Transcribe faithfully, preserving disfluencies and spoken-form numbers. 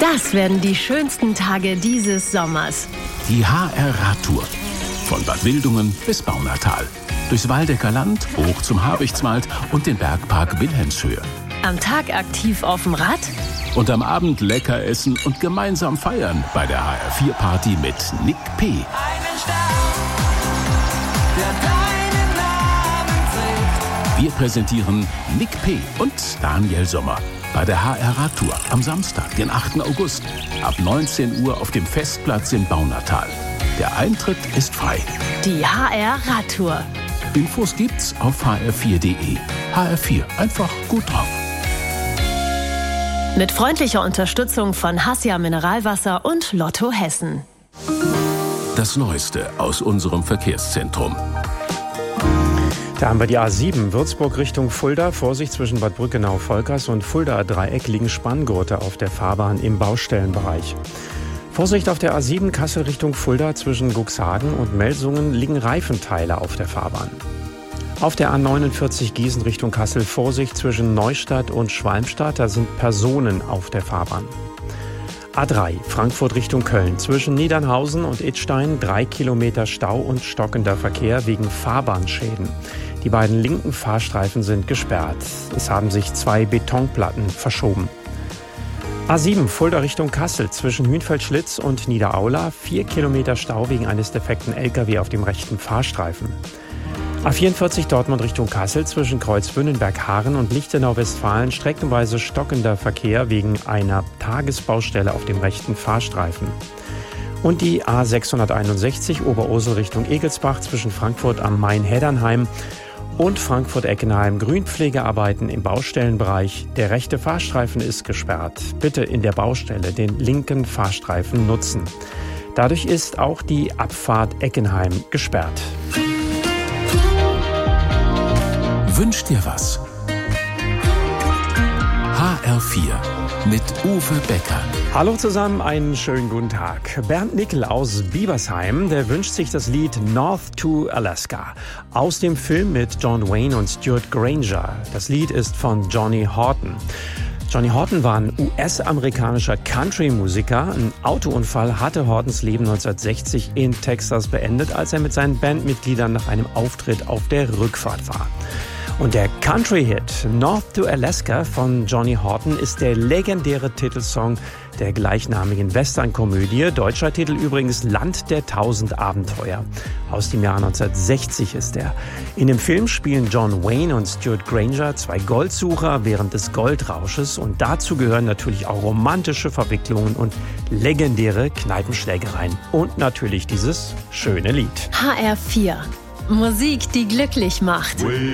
Das werden die schönsten Tage dieses Sommers. Die H R-Radtour. Von Bad Wildungen bis Baunatal. Durchs Waldecker Land, hoch zum Habichtswald und den Bergpark Wilhelmshöhe. Am Tag aktiv auf dem Rad. Und am Abend lecker essen und gemeinsam feiern bei der H R vier Party mit Nick P. Einen Star, der deinen Namen trägt. Wir präsentieren Nick P. und Daniel Sommer bei der H R-Radtour am Samstag, den achten August, ab neunzehn Uhr auf dem Festplatz in Baunatal. Der Eintritt ist frei. Die H R-Radtour. Infos gibt's auf h r vier punkt de. H R vier, einfach gut drauf. Mit freundlicher Unterstützung von Hassia Mineralwasser und Lotto Hessen. Das Neueste aus unserem Verkehrszentrum. Da haben wir die A sieben, Würzburg Richtung Fulda. Vorsicht zwischen Bad Brückenau-Volkers und Fuldaer Dreieck liegen Spanngurte auf der Fahrbahn im Baustellenbereich. Vorsicht auf der A sieben, Kassel Richtung Fulda, zwischen Guxhagen und Melsungen liegen Reifenteile auf der Fahrbahn. Auf der A neunundvierzig Gießen Richtung Kassel Vorsicht zwischen Neustadt und Schwalmstadt, da sind Personen auf der Fahrbahn. A drei, Frankfurt Richtung Köln, zwischen Niedernhausen und Idstein drei Kilometer Stau und stockender Verkehr wegen Fahrbahnschäden. Die beiden linken Fahrstreifen sind gesperrt. Es haben sich zwei Betonplatten verschoben. A sieben, Fulda Richtung Kassel, zwischen Hünfeld-Schlitz und Niederaula vier Kilometer Stau wegen eines defekten L K W auf dem rechten Fahrstreifen. A vierundvierzig, Dortmund Richtung Kassel, zwischen Kreuzwünnenberg-Haaren und Lichtenau-Westfalen streckenweise stockender Verkehr wegen einer Tagesbaustelle auf dem rechten Fahrstreifen. Und die A sechshunderteinundsechzig, Oberursel Richtung Egelsbach, zwischen Frankfurt am Main-Heddernheim und Frankfurt-Eckenheim, Grünpflegearbeiten im Baustellenbereich. Der rechte Fahrstreifen ist gesperrt. Bitte in der Baustelle den linken Fahrstreifen nutzen. Dadurch ist auch die Abfahrt Eckenheim gesperrt. Wünsch dir was? H R vier mit Uwe Becker. Hallo zusammen, einen schönen guten Tag. Bernd Nickel aus Biebersheim, der wünscht sich das Lied North to Alaska aus dem Film mit John Wayne und Stuart Granger. Das Lied ist von Johnny Horton. Johnny Horton war ein U S-amerikanischer Country-Musiker. Ein Autounfall hatte Hortons Leben neunzehnhundertsechzig in Texas beendet, als er mit seinen Bandmitgliedern nach einem Auftritt auf der Rückfahrt war. Und der Country-Hit North to Alaska von Johnny Horton ist der legendäre Titelsong der gleichnamigen Western-Komödie. Deutscher Titel übrigens Land der tausend Abenteuer. Aus dem Jahr neunzehnhundertsechzig ist er. In dem Film spielen John Wayne und Stuart Granger zwei Goldsucher während des Goldrausches. Und dazu gehören natürlich auch romantische Verwicklungen und legendäre Kneipenschlägereien. Und natürlich dieses schöne Lied. H R vier. Musik, die glücklich macht.